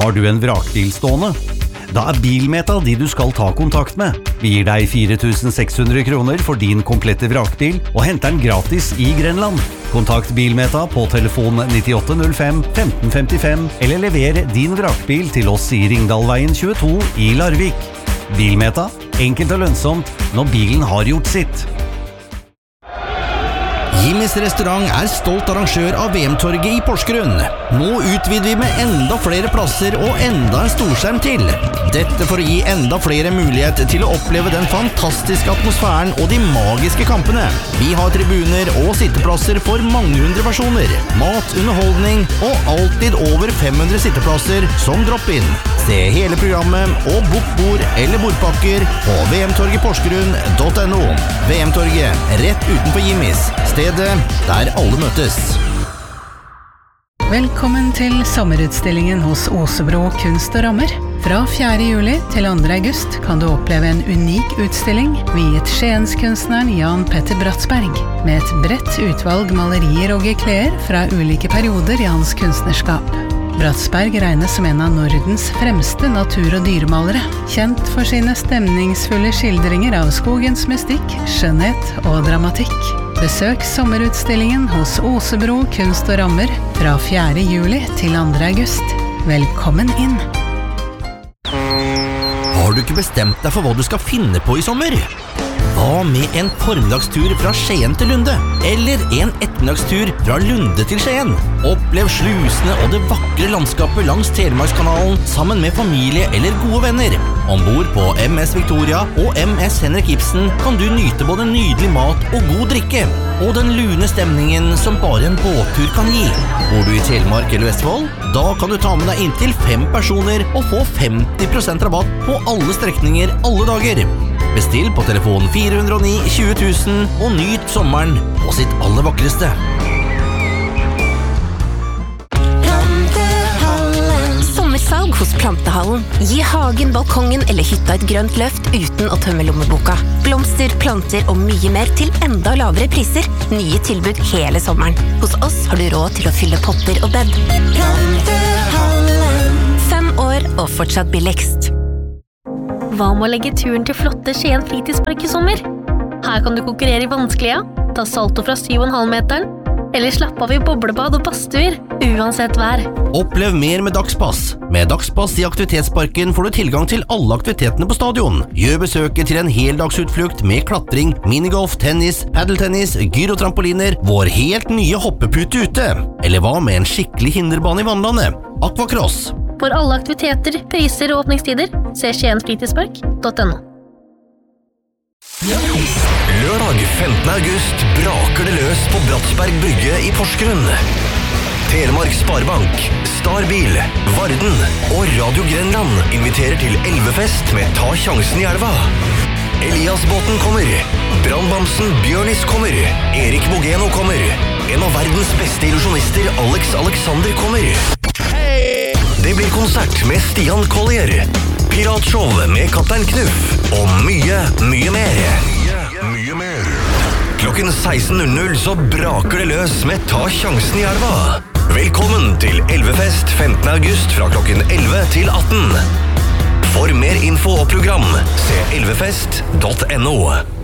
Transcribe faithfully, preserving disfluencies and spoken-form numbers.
Har du en vrakbil stående? Da er Bilmeta de du skal ta kontakt med. Vi gir deg fire tusen seks hundre kroner for din komplette vrakbil og henter den gratis i Grenland. Kontakt Bilmeta på telefon nittiåtte null fem femten femtifem eller lever din vrakbil til oss i Ringdalveien tjueto i Larvik. Bilmeta, enkelt og lønnsomt når bilen har gjort sitt. Jimmys restaurant er stolt arrangør av V M-torget i Porsgrunn. Nå utvider vi med enda flere plasser og enda en storskjerm til. Dette for å gi enda flere mulighet til å oppleve den fantastiske atmosfæren og de magiske kampene. Vi har tribuner og sitteplasser for mange hundre personer. Mat, underholdning og alltid over fem hundre sitteplasser som drop-in. Se hele programmet og bok bord eller bordpakker på v m torget porsgrunn punktum no. V M-torget, rett utenfor Jimmys. Stedet der alle møtes. Velkommen til sommerutstillingen hos Osebro Kunst og Rammer. Fra fjerde juli til andre august kan du oppleve en unik utstilling viet Skienskunstneren Jan Petter Bratsberg, med et bredt utvalg malerier og gekleer fra ulike perioder i hans kunstnerskap. Bratsberg regnes som en av Nordens fremste natur- og dyremalere, kjent for sine stemningsfulle skildringer av skogens mystikk, skjønnhet og dramatikk. Besøk sommerutstillingen hos Osebro Kunst og Rammer fra fjerde juli til andre august. Velkommen inn! Har du ikke bestemt deg for hva du skal finne på i sommer? Hva med en formiddagstur fra Skien til Lunde? Eller en ettermiddagstur fra Lunde til Skien? Opplev slusene og det vakre landskapet langs Telemarkskanalen sammen med familie eller gode venner. Ombord på M S Victoria og M S Henrik Ibsen kan du nyte både nydelig mat og god drikke, og den lune stemningen som bare en båttur kan gi. Bor du i Telemark eller Vestfold? Da kan du ta med deg inntil fem personer og få femti prosent rabatt på alle strekninger alle dager. Bestill på telefon fire null ni tjue tusen og nyt sommeren på sitt aller vakreste. Sommersalg hos Plantehallen. Gi hagen, balkongen eller hytta et grønt løft uten å tømme lommeboka. Blomster, planter og mye mer til enda lavere priser. Nye tilbud hele sommeren. Hos oss har du råd til å fylle potter og bed. Plantehallen. Fem år og fortsatt billigst. Hva med å legge turen til flotte Skien fritidspark i sommer? Her kan du konkurrere i vanskelige, ta salto fra syv komma fem meteren, eller slappe av i boblebad og badstuer, uansett vær. Opplev mer med Dagspass. Med Dagspass i aktivitetsparken får du tilgang til alle aktivitetene på stadion. Gjør besøket til en heldagsutflukt med klatring, minigolf, tennis, paddeltennis, gyrotrampoliner, vår helt nye hoppepute ute. Eller hva med en skikkelig hinderbane i vannlandet? Aquacross. For alle aktiviteter, priser og åpningstider, se skiensfritidspark punktum no. Lørdag femtende august braker det løs på Bratsberg Brygge i Porsgrunn. Telemark Sparebank, Starbil, Varden og Radio Grenland inviterer til elvefest med Ta sjansen i elva. Eliasbåten kommer, Brandbamsen Bjørnis kommer, Erik Bogeno kommer, en av verdens beste illusjonister Alex Alexander kommer. Det blir konsert med Stian Collier, piratshow med Kaptein Knuff og mye, mye mer. Mye, mye mer. Klokken seksten null null så braker det løs med Ta sjansen i elva. Velkommen til Elvefest femtende august fra klokken elleve til atten. For mer info og program, se elvefest punktum no.